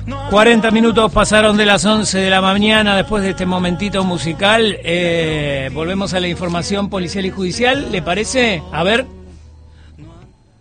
40 minutos pasaron de las 11 de la mañana después de este momentito musical. Volvemos a la información policial y judicial, ¿le parece? A ver.